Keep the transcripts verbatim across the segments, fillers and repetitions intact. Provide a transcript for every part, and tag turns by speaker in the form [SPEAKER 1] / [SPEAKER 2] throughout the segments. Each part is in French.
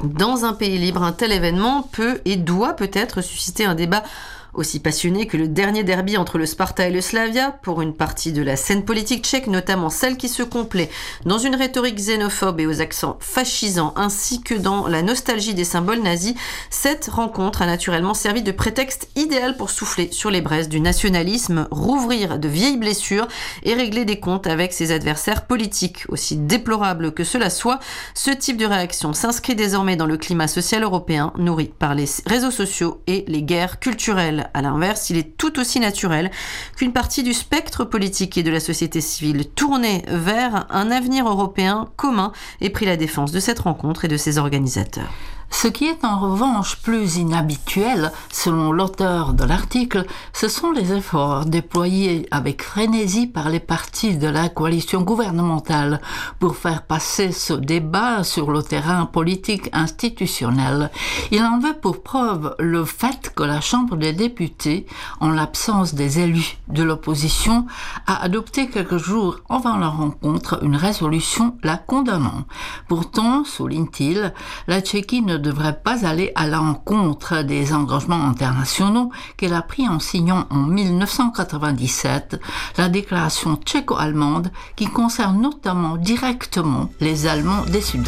[SPEAKER 1] Dans un pays libre, un tel événement peut et doit peut-être susciter un débat aussi passionné que le dernier derby entre le Sparta et le Slavia, pour une partie de la scène politique tchèque, notamment celle qui se complaît dans une rhétorique xénophobe et aux accents fascisants, ainsi que dans la nostalgie des symboles nazis. Cette rencontre a naturellement servi de prétexte idéal pour souffler sur les braises du nationalisme, rouvrir de vieilles blessures et régler des comptes avec ses adversaires politiques. Aussi déplorable que cela soit, ce type de réaction s'inscrit désormais dans le climat social européen, nourri par les réseaux sociaux et les guerres culturelles. À l'inverse, il est tout aussi naturel qu'une partie du spectre politique et de la société civile tournée vers un avenir européen commun ait pris la défense de cette rencontre et de ses organisateurs.
[SPEAKER 2] Ce qui est en revanche plus inhabituel, selon l'auteur de l'article, ce sont les efforts déployés avec frénésie par les partis de la coalition gouvernementale pour faire passer ce débat sur le terrain politique institutionnel. Il en veut pour preuve le fait que la Chambre des députés, en l'absence des élus de l'opposition, a adopté quelques jours avant la rencontre une résolution la condamnant. Pourtant, souligne-t-il, la Tchéquie ne devrait pas aller à l'encontre des engagements internationaux qu'elle a pris en signant en mille neuf cent quatre-vingt-dix-sept la déclaration tchéco-allemande qui concerne notamment directement les Allemands des Sudètes.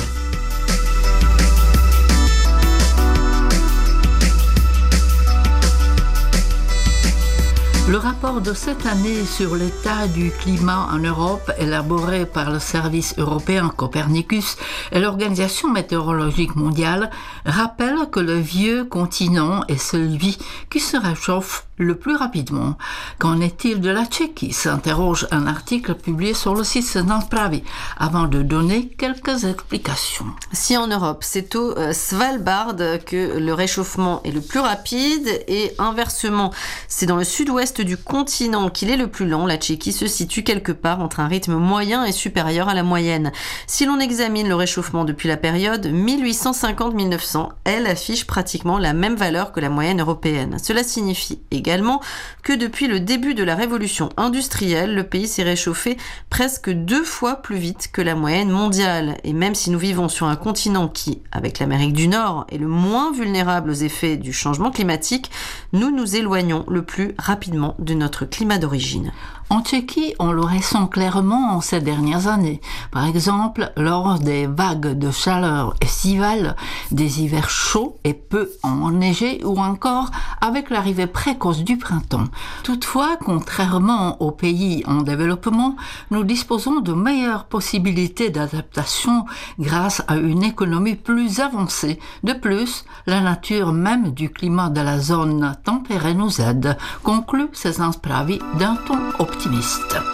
[SPEAKER 2] Le rapport de cette année sur l'état du climat en Europe, élaboré par le service européen Copernicus et l'Organisation météorologique mondiale, rappelle que le vieux continent est celui qui se réchauffe le plus rapidement. Qu'en est-il de la Tchéquie ? S'interroge un article publié sur le site Zprávy, avant de donner quelques explications.
[SPEAKER 1] Si en Europe, c'est au Svalbard que le réchauffement est le plus rapide et inversement, c'est dans le sud-ouest du continent qu'il est le plus lent, la Tchéquie se situe quelque part entre un rythme moyen et supérieur à la moyenne. Si l'on examine le réchauffement depuis la période mille huit cent cinquante à mille neuf cents, elle affiche pratiquement la même valeur que la moyenne européenne. Cela signifie également que depuis le début de la révolution industrielle, le pays s'est réchauffé presque deux fois plus vite que la moyenne mondiale. Et même si nous vivons sur un continent qui, avec l'Amérique du Nord, est le moins vulnérable aux effets du changement climatique, nous nous éloignons le plus rapidement de notre climat d'origine.
[SPEAKER 2] En Tchéquie, on le ressent clairement ces dernières années. Par exemple, lors des vagues de chaleur estivale, des hivers chauds et peu enneigés ou encore avec l'arrivée précoce du printemps. Toutefois, contrairement aux pays en développement, nous disposons de meilleures possibilités d'adaptation grâce à une économie plus avancée. De plus, la nature même du climat de la zone tempérée nous aide, conclut Zprávy d'un ton optimiste.